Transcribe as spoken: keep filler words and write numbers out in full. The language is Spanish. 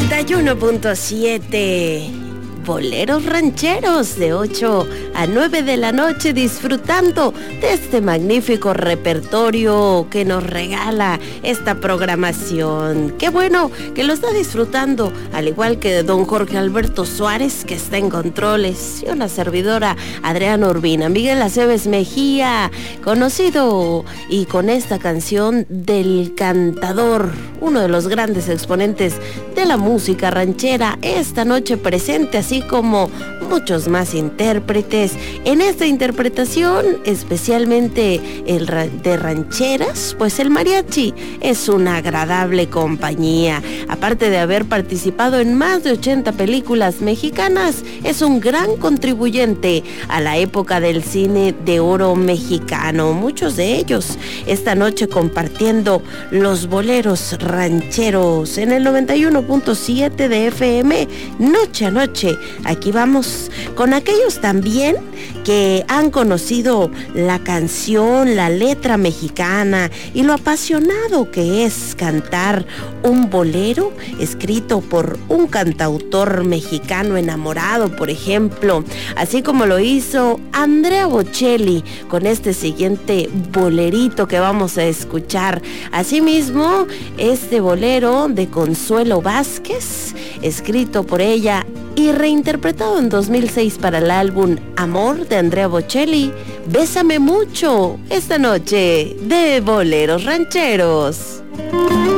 noventa y uno punto siete. Boleros rancheros de ocho a nueve de la noche, disfrutando de este magnífico repertorio que nos regala esta programación. Qué bueno que lo está disfrutando, al igual que don Jorge Alberto Suárez, que está en controles, y una servidora, Adriana Urbina. Miguel Aceves Mejía, conocido y con esta canción del cantador, uno de los grandes exponentes de la música ranchera, esta noche presente, así como muchos más intérpretes en esta interpretación, especialmente el de rancheras. Pues el mariachi es una agradable compañía. Aparte de haber participado en más de ochenta películas mexicanas, es un gran contribuyente a la época del cine de oro mexicano. Muchos de ellos esta noche compartiendo los boleros rancheros en el noventa y uno punto siete de F M, noche a noche. Aquí vamos con aquellos también que han conocido la canción, la letra mexicana y lo apasionado que es cantar un bolero escrito por un cantautor mexicano enamorado, por ejemplo, así como lo hizo Andrea Bocelli con este siguiente bolerito que vamos a escuchar. Asimismo, este bolero de Consuelo Vázquez, escrito por ella y reinterpretado en dos mil seis para el álbum Amor de Andrea Bocelli, Bésame Mucho, esta noche de Boleros Rancheros.